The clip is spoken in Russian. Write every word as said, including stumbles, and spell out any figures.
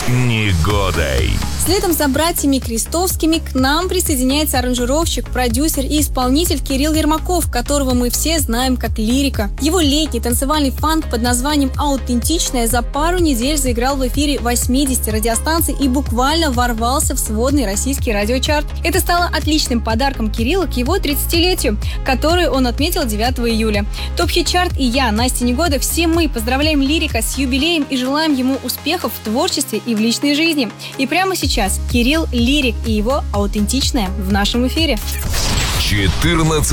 Негодой. Следом за братьями Крестовскими к нам присоединяется аранжировщик, продюсер и исполнитель Кирилл Ермаков, которого мы все знаем как Лирика. Его летний танцевальный фанк под названием «Аутентичная» за пару недель заиграл в эфире восьмидесяти радиостанций и буквально ворвался в сводный российский радиочарт. Это стало отличным подарком Кирилла к его тридцатилетию, которое он отметил девятого июля. Топ-хит-чарт и я, Настя Негода, все мы поздравляем Лирика с юбилеем и желаем ему успехов в творчестве и в личной жизни. И прямо сейчас Кирилл, Лирик и его «Аутентичная» в нашем эфире. четырнадцать